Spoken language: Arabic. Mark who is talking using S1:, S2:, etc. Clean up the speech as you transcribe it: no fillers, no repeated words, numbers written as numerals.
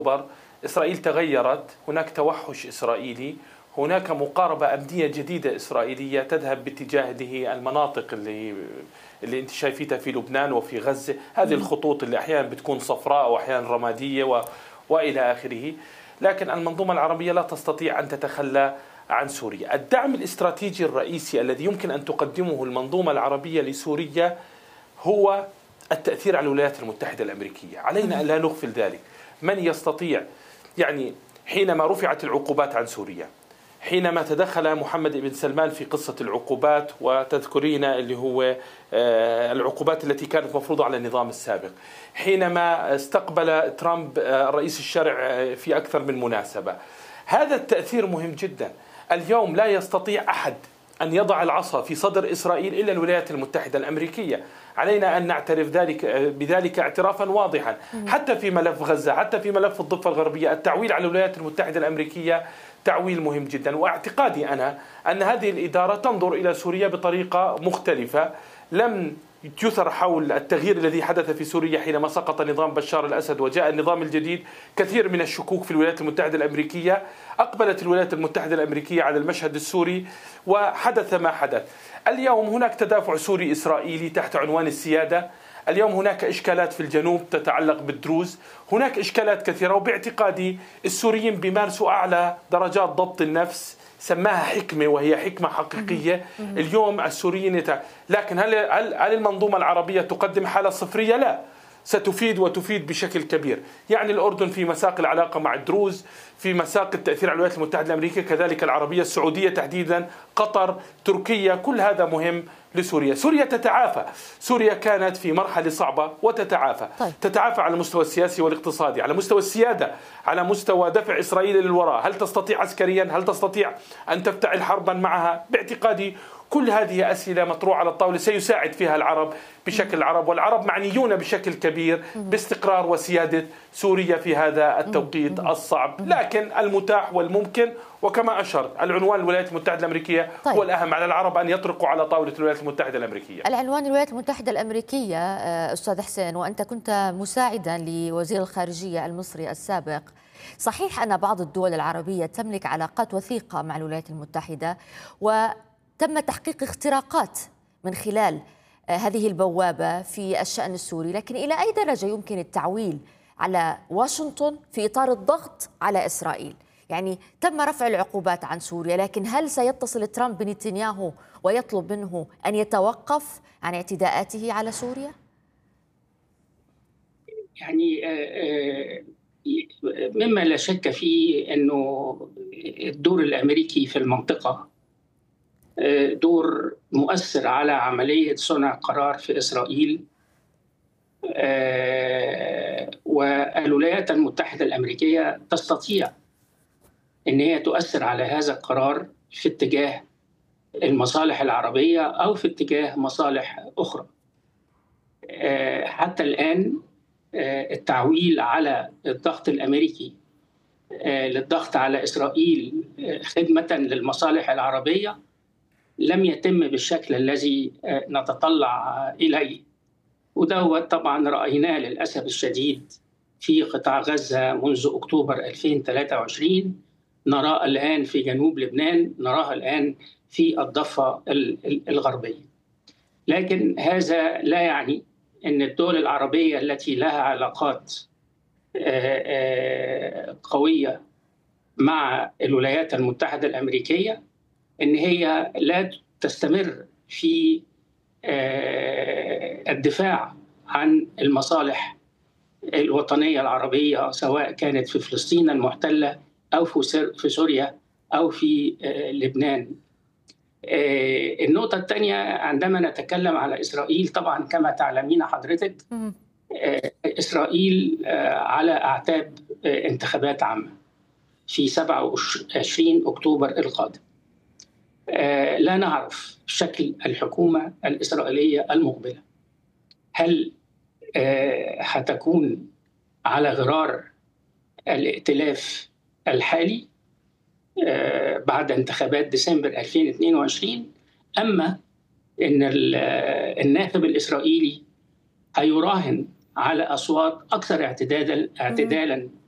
S1: أكتوبر إسرائيل تغيرت، هناك توحش إسرائيلي، هناك مقاربة أمنية جديدة إسرائيلية تذهب باتجاه المناطق اللي أنت شايفيتها في لبنان وفي غزة، هذه الخطوط اللي أحيانا بتكون صفراء وأحيانا رمادية وإلى آخره. لكن المنظومة العربية لا تستطيع أن تتخلى عن سوريا. الدعم الاستراتيجي الرئيسي الذي يمكن أن تقدمه المنظومة العربية لسوريا هو التأثير على الولايات المتحدة الأمريكية. علينا أن لا نغفل ذلك. من يستطيع، يعني حينما رفعت العقوبات عن سوريا، حينما تدخل محمد بن سلمان في قصة العقوبات، وتذكرين اللي هو العقوبات التي كانت مفروضة على النظام السابق، حينما استقبل ترامب رئيس الشرع في أكثر من مناسبة، هذا التأثير مهم جدا. اليوم لا يستطيع أحد أن يضع العصا في صدر إسرائيل إلا الولايات المتحدة الأمريكية. علينا أن نعترف بذلك اعترافا واضحا. حتى في ملف غزة، حتى في ملف الضفة الغربية، التعويل على الولايات المتحدة الأمريكية تعويل مهم جدا. واعتقادي أنا أن هذه الإدارة تنظر إلى سوريا بطريقة مختلفة. لم يثر حول التغيير الذي حدث في سوريا حينما سقط نظام بشار الأسد وجاء النظام الجديد كثير من الشكوك في الولايات المتحدة الأمريكية. أقبلت الولايات المتحدة الأمريكية على المشهد السوري وحدث ما حدث. اليوم هناك تدافع سوري إسرائيلي تحت عنوان السيادة. اليوم هناك إشكالات في الجنوب تتعلق بالدروز، هناك إشكالات كثيرة، وباعتقادي السوريين بيمارسوا أعلى درجات ضبط النفس، سماها حكمة وهي حكمة حقيقية. اليوم السوريين لكن هل المنظومة العربية تقدم حالة صفرية؟ لا، ستفيد وتفيد بشكل كبير. يعني الأردن في مساق العلاقة مع الدروز، في مساق التأثير على الولايات المتحدة الأمريكية، كذلك العربية السعودية تحديدا، قطر، تركيا، كل هذا مهم لسوريا. سوريا تتعافى، سوريا كانت في مرحلة صعبة وتتعافى. تتعافى على المستوى السياسي والاقتصادي، على مستوى السيادة، على مستوى دفع إسرائيل للوراء. هل تستطيع عسكريا؟ هل تستطيع أن تفتعل حربا معها؟ باعتقادي كل هذه أسئلة مطروحة على الطاولة سيساعد فيها العرب بشكل العرب، والعرب معنيون بشكل كبير باستقرار وسيادة سوريا في هذا التوقيت الصعب. لكن المتاح والممكن، وكما أشرت، العنوان الولايات المتحدة الأمريكية هو الأهم على العرب أن يطرقوا على طاولة الولايات المتحدة الأمريكية.
S2: العنوان الولايات المتحدة الأمريكية. أستاذ حسين، وأنت كنت مساعدا لوزير الخارجية المصري السابق، صحيح أن بعض الدول العربية تملك علاقات وثيقة مع الولايات المتحدة وتم تحقيق اختراقات من خلال هذه البوابة في الشأن السوري، لكن إلى أي درجة يمكن التعويل على واشنطن في إطار الضغط على إسرائيل؟ يعني تم رفع العقوبات عن سوريا، لكن هل سيتصل ترامب بنتنياهو ويطلب منه أن يتوقف عن اعتداءاته على سوريا؟
S3: يعني مما لا شك فيه أنه الدور الأمريكي في المنطقة دور مؤثر على عملية صنع قرار في إسرائيل، والولايات المتحدة الأمريكية تستطيع أن هي تؤثر على هذا القرار في اتجاه المصالح العربية أو في اتجاه مصالح أخرى. حتى الآن التعويل على الضغط الأمريكي للضغط على إسرائيل خدمة للمصالح العربية لم يتم بالشكل الذي نتطلع إليه، وده طبعا رأيناه للأسف الشديد في قطاع غزة منذ أكتوبر 2023، نراه الآن في جنوب لبنان، نراه الآن في الضفة الغربية. لكن هذا لا يعني أن الدول العربية التي لها علاقات قوية مع الولايات المتحدة الأمريكية أن هي لا تستمر في الدفاع عن المصالح الوطنية العربية، سواء كانت في فلسطين المحتلة أو في سوريا أو في لبنان. النقطة الثانية، عندما نتكلم على إسرائيل، طبعا كما تعلمين حضرتك إسرائيل على أعتاب انتخابات عامة في 27 أكتوبر القادم. لا نعرف شكل الحكومة الإسرائيلية المقبلة، هل هتكون على غرار الائتلاف الحالي بعد انتخابات ديسمبر 2022، أما أن الناخب الإسرائيلي هيراهن على أصوات أكثر اعتدالا